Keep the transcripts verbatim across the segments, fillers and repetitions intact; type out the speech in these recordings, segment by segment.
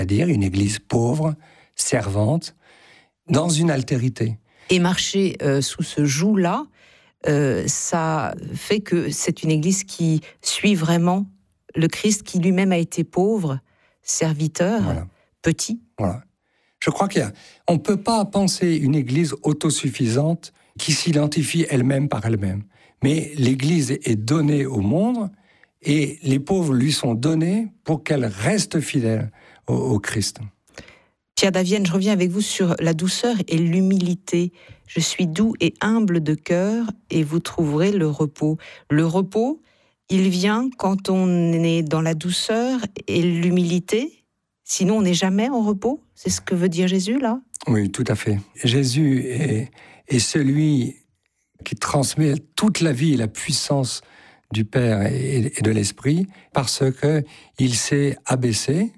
c'est-à-dire une Église pauvre, servante, dans une altérité. Et marcher euh, sous ce joug-là, euh, ça fait que c'est une Église qui suit vraiment le Christ, qui lui-même a été pauvre, serviteur, voilà. Petit. Voilà. Je crois qu'on ne peut pas penser une Église autosuffisante qui s'identifie elle-même par elle-même. Mais l'Église est donnée au monde et les pauvres lui sont donnés pour qu'elle reste fidèle au, au Christ. Pierre Davienne, je reviens avec vous sur la douceur et l'humilité. Je suis doux et humble de cœur et vous trouverez le repos. Le repos, il vient quand on est dans la douceur et l'humilité. Sinon, on n'est jamais en repos. C'est ce que veut dire Jésus, là ? Oui, tout à fait. Jésus est, est celui qui transmet toute la vie et la puissance du Père et, et de l'Esprit parce qu'il s'est abaissé.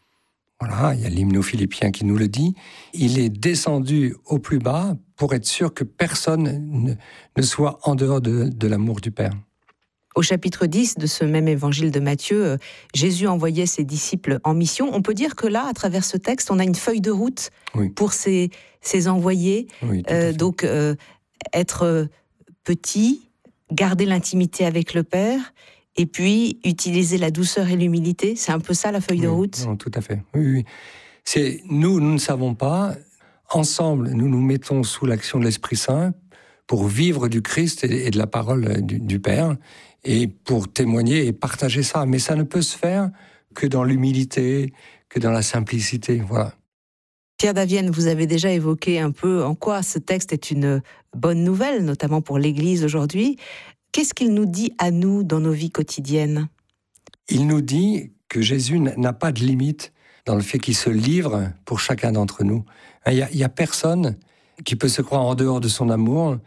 Voilà, il y a l'hymne aux Philippiens qui nous le dit. Il est descendu au plus bas pour être sûr que personne ne, ne soit en dehors de, de l'amour du Père. Au chapitre dix de ce même évangile de Matthieu, Jésus envoyait ses disciples en mission. On peut dire que là, à travers ce texte, on a une feuille de route oui. pour ses, ses envoyés. Oui, euh, donc, euh, être petit, garder l'intimité avec le Père, et puis utiliser la douceur et l'humilité. C'est un peu ça, la feuille oui, de route ? Non, tout à fait. Oui, oui. C'est, nous, nous ne savons pas. Ensemble, nous nous mettons sous l'action de l'Esprit Saint pour vivre du Christ et de la parole du, du Père, et pour témoigner et partager ça. Mais ça ne peut se faire que dans l'humilité, que dans la simplicité. Voilà. Pierre Davienne, vous avez déjà évoqué un peu en quoi ce texte est une bonne nouvelle, notamment pour l'Église aujourd'hui. Qu'est-ce qu'il nous dit à nous dans nos vies quotidiennes ? Il nous dit que Jésus n'a pas de limite dans le fait qu'il se livre pour chacun d'entre nous. Il n'y a, il y a personne qui peut se croire en dehors de son amour.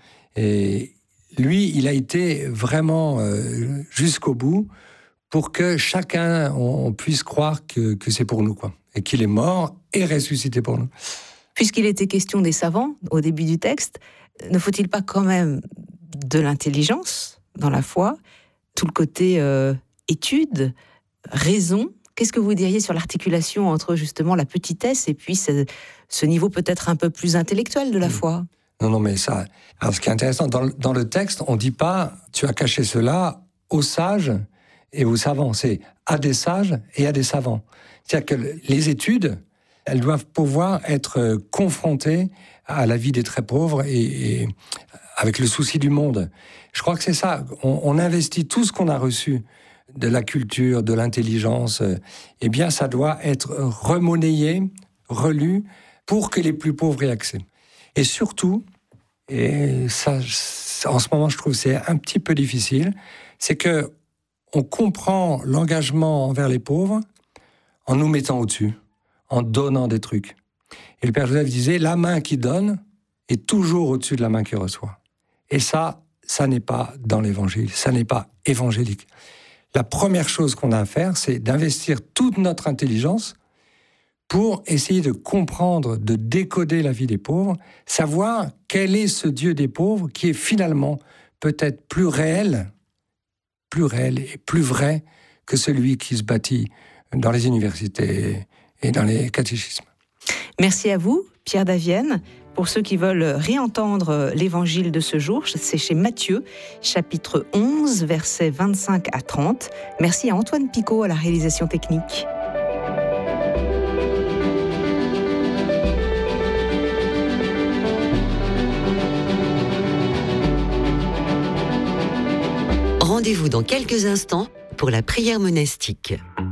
Et lui, il a été vraiment euh, jusqu'au bout pour que chacun, on, on puisse croire que, que c'est pour nous, quoi. Et qu'il est mort et ressuscité pour nous. Puisqu'il était question des savants au début du texte, ne faut-il pas quand même de l'intelligence dans la foi, tout le côté euh, étude, raison? Qu'est-ce que vous diriez sur l'articulation entre justement la petitesse et puis ce, ce niveau peut-être un peu plus intellectuel de la foi ? Non, non, mais ça... Alors, ce qui est intéressant, dans le, dans le texte, on ne dit pas « tu as caché cela aux sages et aux savants ». C'est à des sages et à des savants. C'est-à-dire que les études, elles doivent pouvoir être confrontées à la vie des très pauvres et, et avec le souci du monde. Je crois que c'est ça. On, on investit tout ce qu'on a reçu de la culture, de l'intelligence. Eh bien, ça doit être remonnayé, relu, pour que les plus pauvres aient accès. Et surtout, et ça, en ce moment, je trouve que c'est un petit peu difficile, c'est que on comprend l'engagement envers les pauvres en nous mettant au-dessus, en donnant des trucs. Et le Père Joseph disait, la main qui donne est toujours au-dessus de la main qui reçoit. Et ça, ça n'est pas dans l'Évangile, ça n'est pas évangélique. La première chose qu'on a à faire, c'est d'investir toute notre intelligence pour essayer de comprendre, de décoder la vie des pauvres, savoir quel est ce Dieu des pauvres qui est finalement peut-être plus réel, plus réel et plus vrai que celui qui se bâtit dans les universités et dans les catéchismes. Merci à vous, Pierre Davienne. Pour ceux qui veulent réentendre l'évangile de ce jour, c'est chez Matthieu, chapitre onze, versets vingt-cinq à trente. Merci à Antoine Picot à la réalisation technique. Rendez-vous dans quelques instants pour la prière monastique.